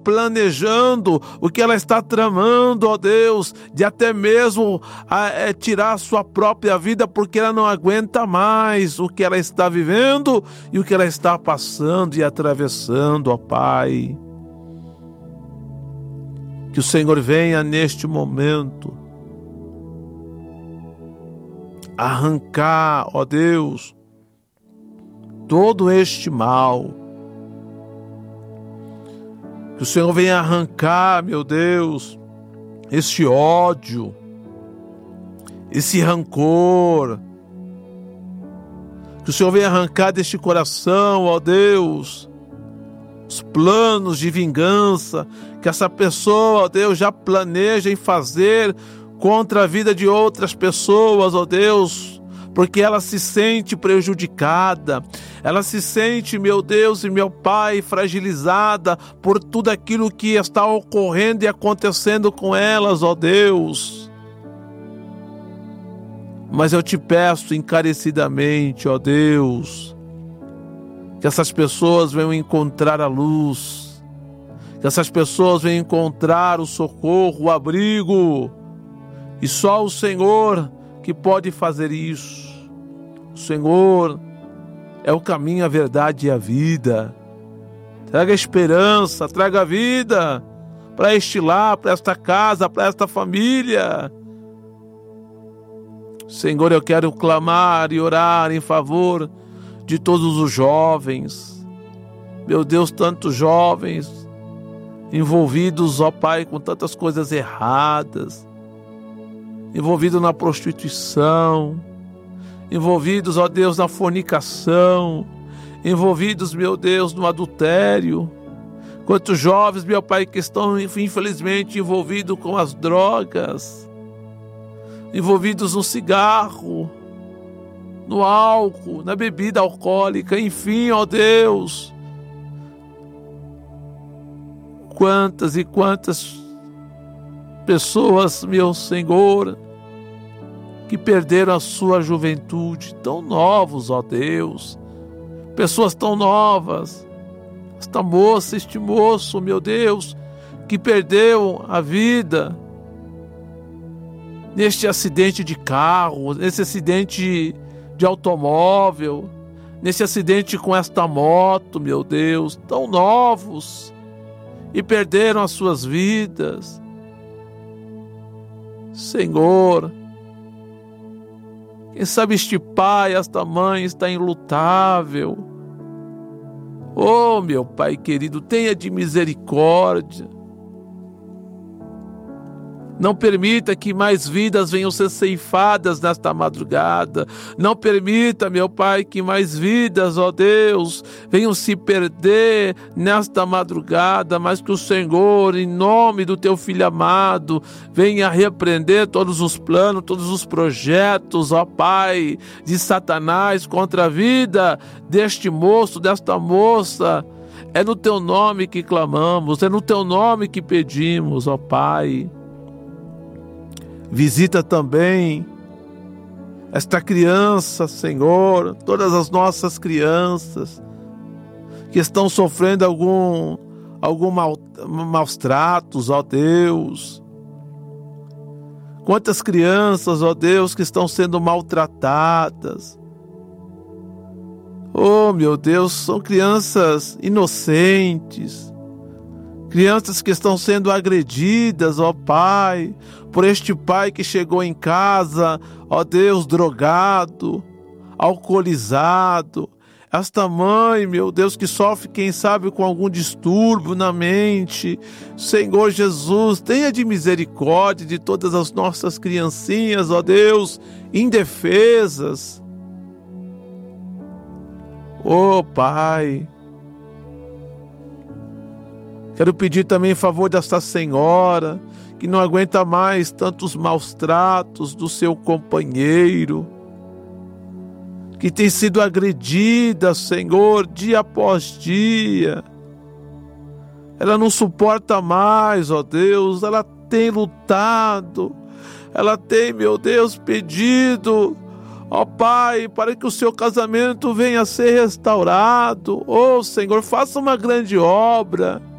planejando, o que ela está tramando, ó Deus, de até mesmo tirar a sua própria vida, porque ela não aguenta mais o que ela está vivendo e o que ela está passando e atravessando, ó Pai. Que o Senhor venha neste momento arrancar, ó Deus, todo este mal. Que o Senhor venha arrancar, meu Deus, este ódio, esse rancor. Que o Senhor venha arrancar deste coração, ó Deus, os planos de vingança que essa pessoa, ó Deus, já planeja em fazer contra a vida de outras pessoas, ó Deus, porque ela se sente prejudicada, ela se sente, meu Deus e meu Pai, fragilizada por tudo aquilo que está ocorrendo e acontecendo com elas, ó Deus. Mas eu te peço encarecidamente, ó Deus, que essas pessoas venham encontrar a luz, que essas pessoas venham encontrar o socorro, o abrigo, e só o Senhor que pode fazer isso. O Senhor é o caminho, a verdade e a vida. Traga esperança, traga vida para este lar, para esta casa, para esta família. Senhor, eu quero clamar e orar em favor de todos os jovens. Meu Deus, tantos jovens envolvidos, ó Pai, com tantas coisas erradas, envolvidos na prostituição, envolvidos, ó Deus, na fornicação, envolvidos, meu Deus, no adultério. Quantos jovens, meu Pai, que estão, infelizmente, envolvidos com as drogas, envolvidos no cigarro, no álcool, na bebida alcoólica, enfim, ó Deus. Quantas e quantas pessoas, meu Senhor, que perderam a sua juventude, tão novos, ó Deus, pessoas tão novas, esta moça, este moço, meu Deus, que perdeu a vida neste acidente de carro, nesse acidente de automóvel, nesse acidente com esta moto, meu Deus, tão novos, e perderam as suas vidas. Senhor, quem sabe este pai, esta mãe está enlutável. Oh, meu Pai querido, tenha de misericórdia. Não permita que mais vidas venham ser ceifadas nesta madrugada. Não permita, meu Pai, que mais vidas, ó Deus, venham se perder nesta madrugada, mas que o Senhor, em nome do Teu Filho amado, venha repreender todos os planos, todos os projetos, ó Pai, de Satanás contra a vida deste moço, desta moça. É no Teu nome que clamamos, é no Teu nome que pedimos, ó Pai. Visita também esta criança, Senhor, todas as nossas crianças que estão sofrendo algum maus tratos, ó Deus. Quantas crianças, ó Deus, que estão sendo maltratadas. Oh, meu Deus, são crianças inocentes. Crianças que estão sendo agredidas, ó Pai, por este pai que chegou em casa, ó Deus, drogado, alcoolizado. Esta mãe, meu Deus, que sofre, quem sabe, com algum distúrbio na mente. Senhor Jesus, tenha de misericórdia de todas as nossas criancinhas, ó Deus, indefesas. Ó Pai, quero pedir também em favor desta senhora que não aguenta mais tantos maus tratos do seu companheiro, que tem sido agredida, Senhor, dia após dia. Ela não suporta mais, ó Deus, ela tem lutado, ela tem, meu Deus, pedido, ó Pai, para que o seu casamento venha a ser restaurado. Ó Senhor, faça uma grande obra.